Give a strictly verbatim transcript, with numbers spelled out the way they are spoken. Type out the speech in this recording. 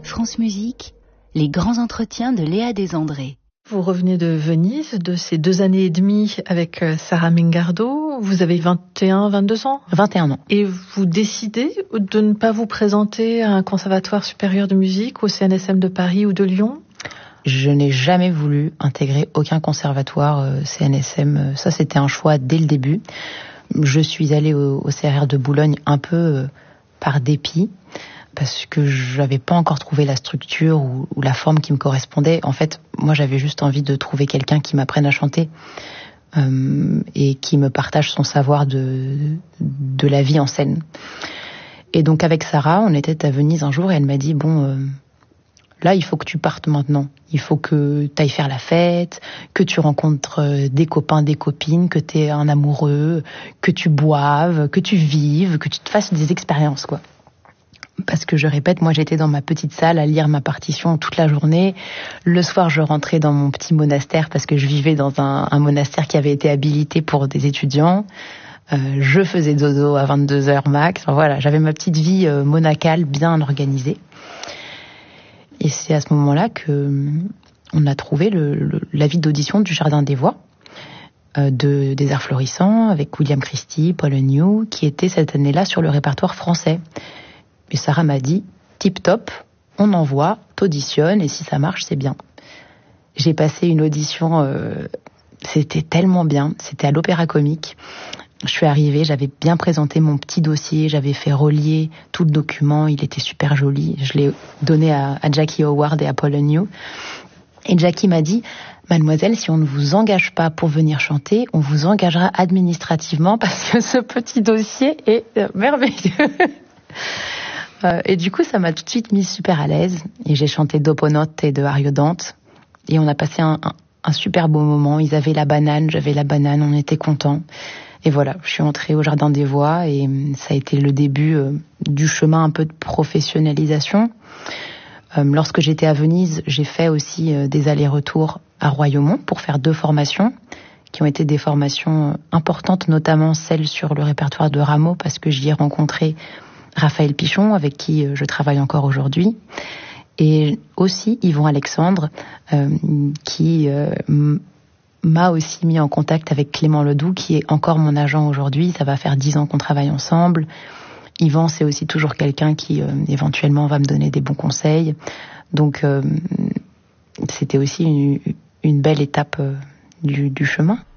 France Musique, les grands entretiens de Léa Desandré. Vous revenez de Venise, de ces deux années et demie avec Sarah Mingardo. Vous avez vingt et un, vingt-deux ans vingt et un ans. Et vous décidez de ne pas vous présenter à un conservatoire supérieur de musique, au C N S M de Paris ou de Lyon ? Je n'ai jamais voulu intégrer aucun conservatoire euh, C N S M. Ça, c'était un choix dès le début. Je suis allée au, au C R R de Boulogne un peu euh, par dépit, parce que je n'avais pas encore trouvé la structure ou, ou la forme qui me correspondait. En fait, moi, j'avais juste envie de trouver quelqu'un qui m'apprenne à chanter euh, et qui me partage son savoir de, de la vie en scène. Et donc, avec Sarah, on était à Venise un jour et elle m'a dit, bon, euh, là, il faut que tu partes maintenant. Il faut que tu ailles faire la fête, que tu rencontres des copains, des copines, que tu aies un amoureux, que tu boives, que tu vives, que tu te fasses des expériences, quoi. Parce que je répète, moi j'étais dans ma petite salle à lire ma partition toute la journée. Le soir, je rentrais dans mon petit monastère parce que je vivais dans un, un monastère qui avait été habilité pour des étudiants. Euh, je faisais dodo à vingt-deux heures max. Enfin, voilà, j'avais ma petite vie euh, monacale bien organisée. Et c'est à ce moment-là que on a trouvé le, le, l'avis d'audition du Jardin des Voix euh, de, des Arts Florissants avec William Christie, Paul New, qui était cette année-là sur le répertoire français. Et Sarah m'a dit, tip top, on envoie, t'auditionnes, et si ça marche, c'est bien. J'ai passé une audition, euh, c'était tellement bien, c'était à l'Opéra Comique. Je suis arrivée, j'avais bien présenté mon petit dossier, j'avais fait relier tout le document, il était super joli. Je l'ai donné à, à Jackie Howard et à Paul New. Et Jackie m'a dit, mademoiselle, si on ne vous engage pas pour venir chanter, on vous engagera administrativement parce que ce petit dossier est euh, merveilleux. Euh, et du coup, ça m'a tout de suite mise super à l'aise. Et j'ai chanté Doponote et de Ariodante. Et on a passé un, un, un super beau moment. Ils avaient la banane, j'avais la banane, on était contents. Et voilà, je suis entrée au Jardin des Voix et ça a été le début euh, du chemin un peu de professionnalisation. Euh, lorsque j'étais à Venise, j'ai fait aussi euh, des allers-retours à Royaumont pour faire deux formations qui ont été des formations importantes, notamment celles sur le répertoire de Rameau, parce que j'y ai rencontré Raphaël Pichon, avec qui je travaille encore aujourd'hui, et aussi Yvon Alexandre, euh, qui euh, m'a aussi mis en contact avec Clément Ledoux, qui est encore mon agent aujourd'hui. Ça va faire dix ans qu'on travaille ensemble. Yvan, c'est aussi toujours quelqu'un qui euh, éventuellement va me donner des bons conseils. Donc, euh, c'était aussi une, une belle étape euh, du, du chemin.